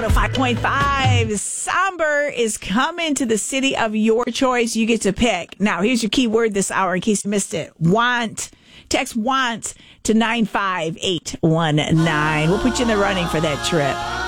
5.5. Somber is coming to the city of your choice. You get to pick. Now, here's your key word this hour in case you missed it. Want. Text want to 95819. We'll put you in the running for that trip.